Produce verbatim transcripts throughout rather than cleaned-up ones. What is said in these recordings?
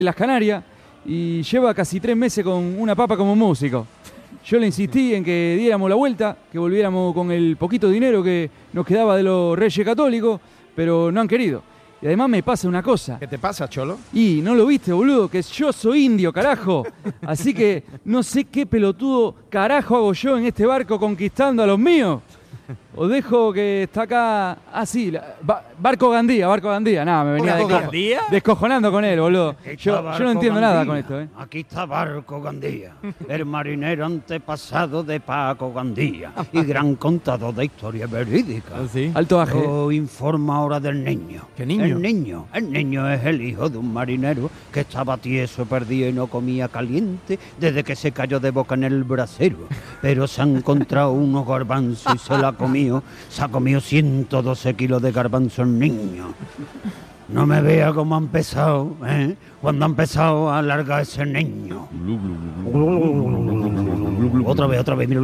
las Canarias y lleva casi tres meses con una papa como músico. Yo le insistí en que diéramos la vuelta, que volviéramos con el poquito dinero que nos quedaba de los Reyes Católicos, pero no han querido. Y además me pasa una cosa. ¿Qué te pasa, Cholo? Y no lo viste, boludo, que yo soy indio, carajo. Así que no sé qué pelotudo carajo hago yo en este barco conquistando a los míos. Os dejo que está acá. Ah, sí, la- ba- Barco Gandía, Barco Gandía. Nada, me venía ¿Barco desco- Gandía? descojonando con él, boludo. Aquí está Yo, yo Barco no entiendo nada con Gandía. esto, ¿eh? Aquí está Barco Gandía, el marinero antepasado de Paco Gandía y gran contador de historia verídica. ¿Sí? Alto baje. Yo informo ahora del niño. ¿Qué niño? El niño. El niño es el hijo de un marinero que estaba tieso, perdido y no comía caliente desde que se cayó de boca en el brasero. Pero se ha encontrado unos garbanzos y se lo ha comido. Se ha comido ciento doce kilos de garbanzo el niño. No me vea cómo ha empezado, ¿eh? Cuando ha empezado a alargar ese niño. Otra vez, otra vez, mira.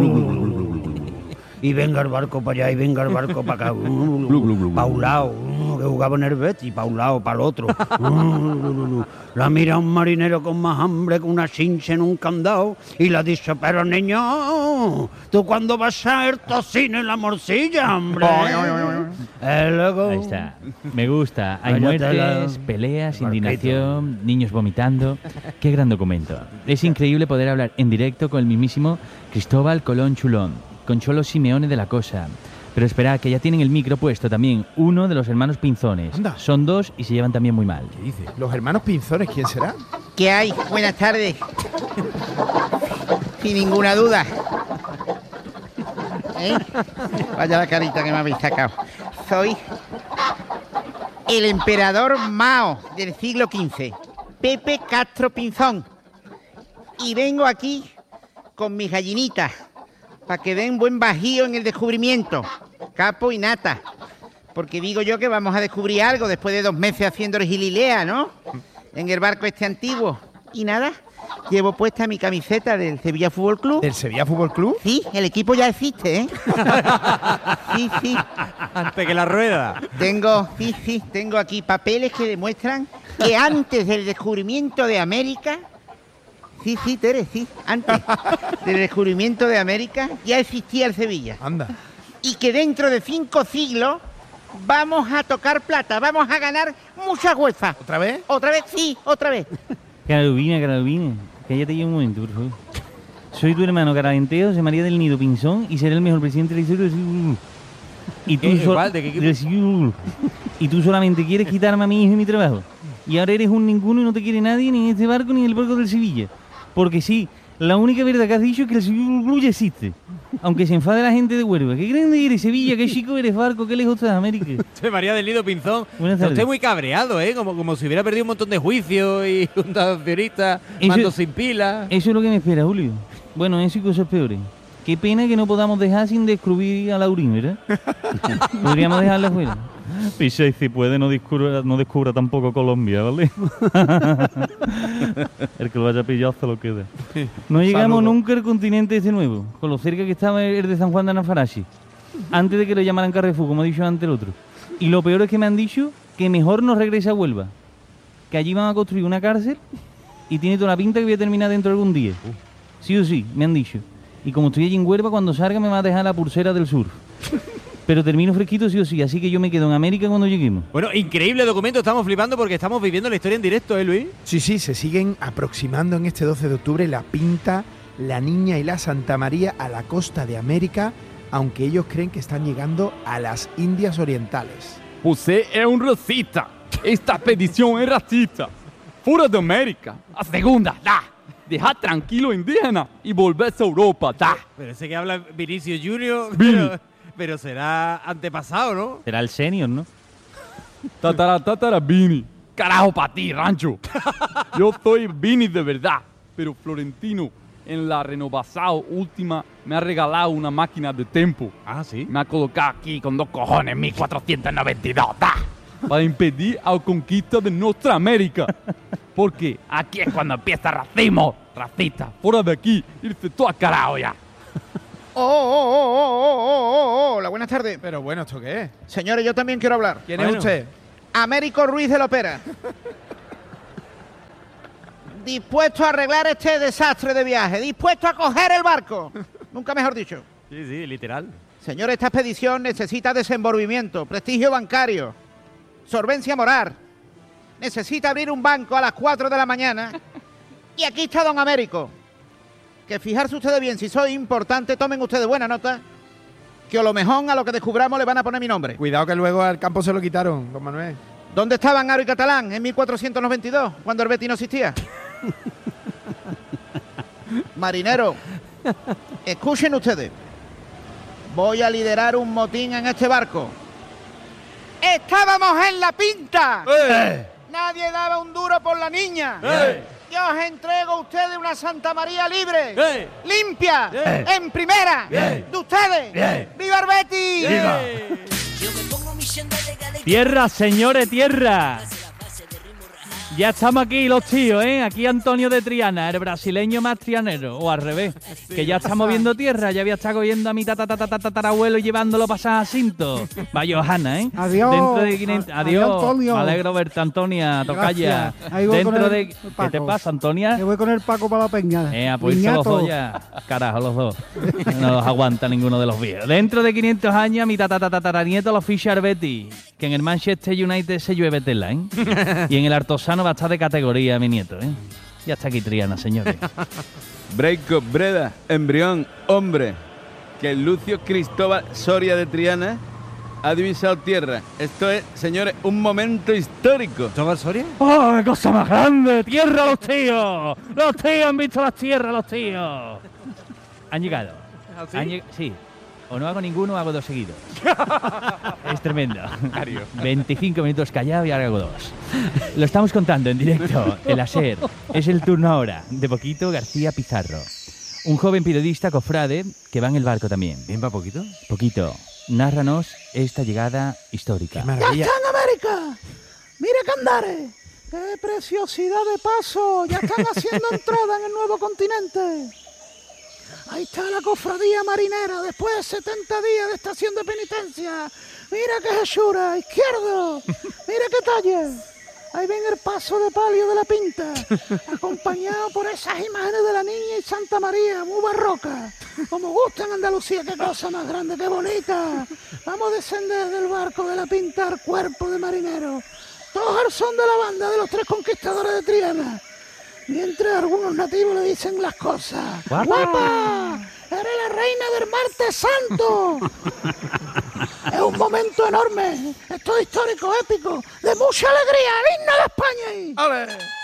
Y venga el barco para allá y venga el barco para acá. Pa' un lado, que jugaba en el Betis, pa' un lado, para el otro. La mira un marinero con más hambre que una chincha en un candado y le ha dicho, pero niño, ¿tú cuándo vas a ver tocino en la morcilla, hombre? Eh, luego- Ahí está. Me gusta. Hay Cállate muertes, la- peleas, Barquito. indignación, niños vomitando. Qué gran documento. Es increíble poder hablar en directo con el mismísimo Cristóbal Colón Chulón, con Cholo Simeone de la Cosa. Pero espera, que ya tienen el micro puesto también uno de los hermanos Pinzones. Anda. Son dos y se llevan también muy mal. ¿Qué dices? ¿Los hermanos Pinzones quién será? ¿Qué hay? Buenas tardes. Sin ninguna duda. ¿Eh? Vaya la carita que me habéis sacado. Soy el emperador Mao del siglo quince, Pepe Castro Pinzón. Y vengo aquí con mis gallinitas para que den buen bajío en el descubrimiento. Capo y nata. Porque digo yo que vamos a descubrir algo después de dos meses haciendo el gililea, ¿no? En el barco este antiguo. Y nada, llevo puesta mi camiseta del Sevilla Fútbol Club. ¿Del Sevilla Fútbol Club? Sí, el equipo ya existe, ¿eh? Sí, sí. Antes que la rueda. Tengo, sí, sí, tengo aquí papeles que demuestran que antes del descubrimiento de América, sí, sí, Tere, sí, antes del descubrimiento de América ya existía el Sevilla. Anda. Y que dentro de cinco siglos vamos a tocar plata, vamos a ganar mucha UEFA. ¿Otra vez? ¿Otra vez? Sí, otra vez. Carolina, Carolina, cállate ya un momento, por favor. Soy tu hermano Caraventeo, José María del Nido Pinzón y seré el mejor presidente de la historia del siglo. Y tú, ¿Qué? sol- ¿Cuál? ¿De qué equipo? del siglo. Y tú solamente quieres quitarme a mi hijo y mi trabajo. Y ahora eres un ninguno y no te quiere nadie ni en este barco ni en el barco del Sevilla. Porque sí, la única verdad que has dicho es que el Sevilla Club ya existe. Aunque se enfade la gente de Huelva. Qué grande eres Sevilla, qué chico eres barco, qué lejos estás de América. José María del Nido Pinzón. Buenas Está tardes. usted muy cabreado, ¿eh? Como, como si hubiera perdido un montón de juicios y juntas de accionistas, Eso- mando sin pila. Eso es lo que me espera, Julio. Bueno, eso y cosas peores. Qué pena que no podamos dejar sin descubrir a Laurín, ¿verdad? Podríamos dejarla fuera. Picha, y si puede, no descubra, no descubra tampoco Colombia, ¿vale? El que lo haya pillado se lo queda. No llegamos Saludos. nunca al continente este nuevo, con lo cerca que estaba el de San Juan de Anafarashi, antes de que lo llamaran Carrefour, como ha dicho antes el otro. Y lo peor es que me han dicho que mejor no regrese a Huelva, que allí van a construir una cárcel y tiene toda la pinta que voy a terminar dentro de algún día. Sí o sí, me han dicho. Y como estoy allí en Huelva, cuando salga me va a dejar la pulsera del sur. Pero termino fresquito sí o sí, así que yo me quedo en América cuando lleguemos. Bueno, increíble documento, estamos flipando porque estamos viviendo la historia en directo, ¿eh, Luis? Sí, sí, se siguen aproximando en este doce de octubre la Pinta, la Niña y la Santa María a la costa de América, aunque ellos creen que están llegando a las Indias Orientales. Você é um racista. Esta expedición es racista. Fuera de América. A segunda, da. Dejar tranquilo indígena y volverse a Europa, da. Pero ese que habla Vinicius Junior, Vini. pero, pero será antepasado, ¿no? Será el senior, ¿no? Tatara, tatara, Vini. Carajo para ti, rancho. Yo soy Vini de verdad. Pero Florentino, en la renovación última, me ha regalado una máquina de tiempo. Ah, sí. Me ha colocado aquí con dos cojones mil cuatrocientos noventa y dos, da. Para impedir la conquista de nuestra América. Porque aquí es cuando empieza el racismo. Racista. Fuera de aquí. Irse todo al carajo ya. Oh, oh, oh, oh, oh, oh, oh, hola, buenas tardes. Pero bueno, ¿esto qué es? Señores, yo también quiero hablar. ¿Quién Bueno. es usted? Américo Ruiz de la Opera. dispuesto a arreglar este desastre de viaje, dispuesto a coger el barco. Nunca mejor dicho. Sí, sí, literal. Señor, esta expedición necesita desenvolvimiento, prestigio bancario, solvencia moral. Necesita abrir un banco a las cuatro de la mañana. Y aquí está don Américo. Que fijarse ustedes bien, si soy importante, tomen ustedes buena nota, que a lo mejor a lo que descubramos le van a poner mi nombre. Cuidado que luego al campo se lo quitaron, don Manuel. ¿Dónde estaban Aro y Catalán en mil cuatrocientos noventa y dos, cuando el Betis no existía? Marinero, escuchen ustedes. Voy a liderar un motín en este barco. ¡Estábamos en la pinta! ¡Eh! Nadie daba un duro por la niña. ¡Eh! Yo os entrego a ustedes una Santa María libre, ¡Eh! limpia, ¡Eh! en primera, ¡Eh! de ustedes. ¡Eh! ¡Viva el Betis! ¡Eh! Tierra, señores, tierra. Ya estamos aquí los tíos, ¿eh? Aquí Antonio de Triana, el brasileño más trianero, o al revés, que ya estamos viendo tierra, ya había estado cogiendo a mi tatarabuelo y llevándolo para San Jacinto. Vaya Johanna, ¿eh? Adiós. Dentro de quinientos... A- Adiós, adiós, Antonio. me alegro verte, Antonia, tocaya. Gracias. Ahí voy con Dentro el- de... el ¿Qué Paco. te pasa, Antonia? Que voy con el Paco para la peña. Eh, pues irse los Piñato. dos ya. Carajo, los dos. No los aguanta ninguno de los viejos. Dentro de quinientos años, mi tataranieto lo ficha el Betis, que en el Manchester United se llueve tela, ¿eh? Y en el Artosano va a estar de categoría, mi nieto, ¿eh? Ya está aquí Triana, señores. Breiko, Breda, embrión, hombre, que Lucio Cristóbal Soria de Triana ha divisado tierra. Esto es, señores, un momento histórico. ¿Cristóbal Soria? ¡Oh, qué cosa más grande! ¡Tierra los tíos! ¡Los tíos han visto las tierras, los tíos! Han llegado. ¿Ah, sí? Han lleg- sí. O no hago ninguno o hago dos seguidos. Es tremendo. veinticinco minutos callado y ahora hago dos. Lo estamos contando en directo. El Aser. Es el turno ahora de Poquito García Pizarro. Un joven periodista cofrade que va en el barco también. ¿Bien va poquito? Poquito, nárranos esta llegada histórica. Qué maravilla. ¡Ya está en América! ¡Mire Candare! ¡Qué preciosidad de paso! ¡Ya están haciendo entrada en el nuevo continente! Ahí está la cofradía marinera después de setenta días de estación de penitencia. ¡Mira qué hechura! ¡Izquierdo! ¡Mira qué talle! Ahí ven el paso de palio de la Pinta, acompañado por esas imágenes de la Niña y Santa María, muy barroca. Como gusta en Andalucía, qué cosa más grande, qué bonita. Vamos a descender del barco de la Pinta al cuerpo de marinero. Todos al son de la banda de los tres conquistadores de Triana. Mientras algunos nativos le dicen las cosas. ¡Guapa! ¡Guapa! ¡Eres la reina del martes santo! Es un momento enorme. Esto es histórico, épico, de mucha alegría. ¡El himno de España! ¡Ale!